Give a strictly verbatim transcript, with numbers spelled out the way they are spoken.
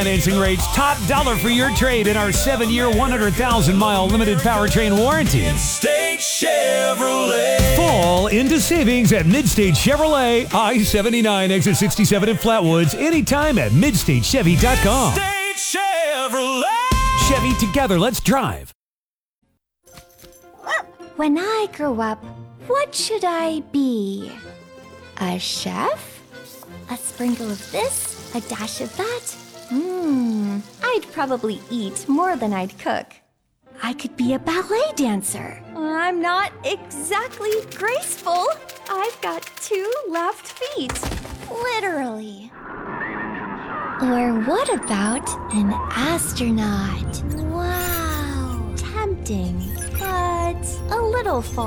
financing rates, top dollar for your trade in our seven-year, one hundred thousand mile limited powertrain warranty. Midstate Chevrolet. Fall into savings at Midstate Chevrolet, I seventy-nine, exit sixty-seven in Flatwoods, anytime at midstate chevy dot com. Midstate Chevrolet. Chevy, together, let's drive. When I grow up, what should I be? A chef? A sprinkle of this? A dash of that? Hmm, I'd probably eat more than I'd cook. I could be a ballet dancer. I'm not exactly graceful. I've got two left feet. Literally. Or what about an astronaut? Wow. Tempting, but a little far.